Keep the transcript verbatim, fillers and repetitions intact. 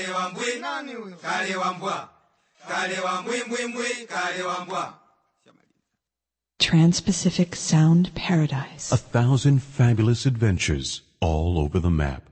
Nani huyo? Kale wa mbwa. Kale wa mbwi mbwi mbwi, kale wa mbwa. Trans-Pacific Sound Paradise. A thousand fabulous adventures all over the map.